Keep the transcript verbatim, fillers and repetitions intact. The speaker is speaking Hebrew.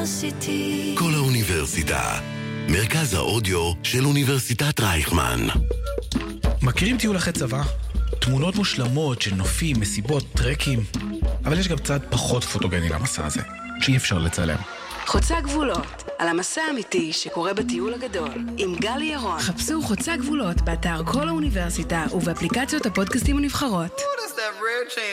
University. כל האוניברסיטה, מרכז האודיו של אוניברסיטת רייכמן. מכירים טיול אחרי צבא? תמונות מושלמות של נופים, מסיבות, טרקים. אבל יש גם צד פחות פוטוגני למסע הזה, שאי אפשר לצלם. חוצה גבולות, על המסע האמיתי שקורה בטיול הגדול, עם גלי ירון. חפשו חוצה גבולות באתר כל האוניברסיטה ובאפליקציות הפודקאסטים הנבחרות.